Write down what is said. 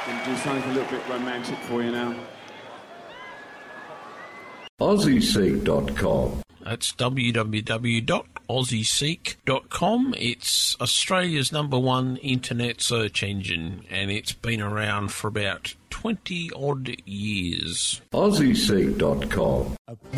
Going to do something a little bit romantic for you now. AussieSeek.com. That's www.aussieseek.com. It's Australia's #1 internet search engine, and it's been around for about 20-odd years. AussieSeek.com.